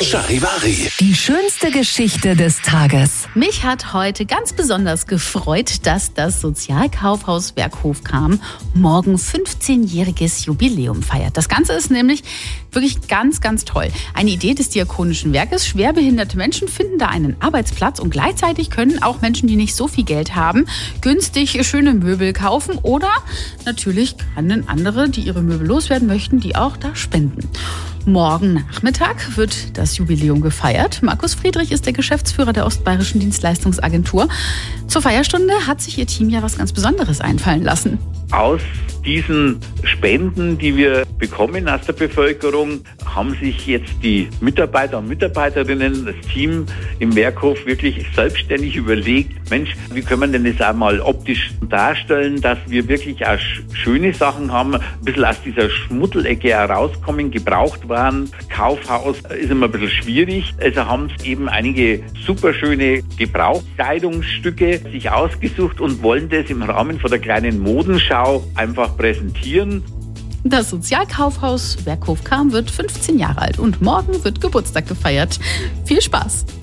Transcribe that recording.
Charivari. Die schönste Geschichte des Tages. Mich hat heute ganz besonders gefreut, dass das Sozialkaufhaus Werkhof Cham morgen 15-jähriges Jubiläum feiert. Das Ganze ist nämlich wirklich ganz, ganz toll. Eine Idee des Diakonischen Werkes. Schwerbehinderte Menschen finden da einen Arbeitsplatz und gleichzeitig können auch Menschen, die nicht so viel Geld haben, günstig schöne Möbel kaufen oder natürlich können andere, die ihre Möbel loswerden möchten, die auch da spenden. Morgen Nachmittag wird das Jubiläum gefeiert. Markus Friedrich ist der Geschäftsführer der Ostbayerischen Dienstleistungsagentur. Zur Feierstunde hat sich ihr Team ja was ganz Besonderes einfallen lassen. Aus diesen Spenden, die wir bekommen aus der Bevölkerung, haben sich jetzt die Mitarbeiter und Mitarbeiterinnen, das Team im Werkhof wirklich selbstständig überlegt, Mensch, wie können wir denn das auch mal optisch darstellen, dass wir wirklich auch schöne Sachen haben, ein bisschen aus dieser Schmuddelecke herauskommen, gebraucht waren. Kaufhaus ist immer ein bisschen schwierig, also haben es eben einige super schöne Gebrauchskleidungsstücke sich ausgesucht und wollen das im Rahmen von der kleinen Modenschau einfach präsentieren. Das Sozialkaufhaus Werkhof Cham wird 15 Jahre alt und morgen wird Geburtstag gefeiert. Viel Spaß!